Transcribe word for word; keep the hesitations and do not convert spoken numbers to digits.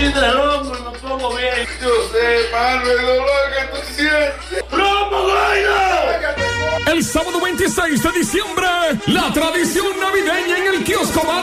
quita el hombro y me pongo bien. Yo sé, mano, el dolor que tú sientes. ¡Romo, Goino! El sábado veintiséis de diciembre, la tradición navideña en el kiosco Bar